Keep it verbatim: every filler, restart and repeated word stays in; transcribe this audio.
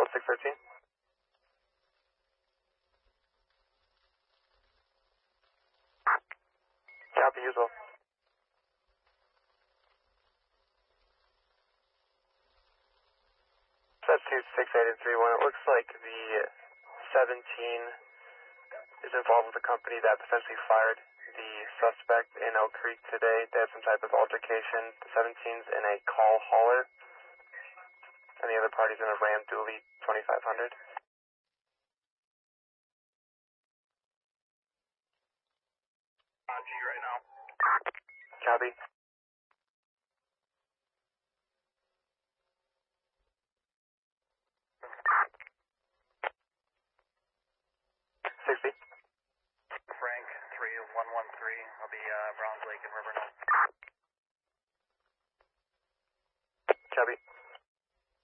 six thirteen. Copy, usual. That's two six eight three one. It looks like the seventeen is involved with the company that potentially fired the suspect in Oak Creek today. They had some type of altercation. The seventeen's in a call hauler, and the other party's in a Ram Dually twenty-five hundred. On G right now. Copy. sixty. Frank, three one one three. I'll be uh, Browns Lake and River now.